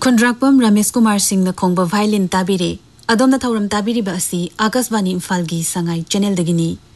खुंद्राकपम रमेश कुमार सिंह न खोंबा वायलिन ताबिरे अदोमना थौरम ताबिरिबा असि आकाशवाणी इम्फाल गी संगाई चैनल दगिनी।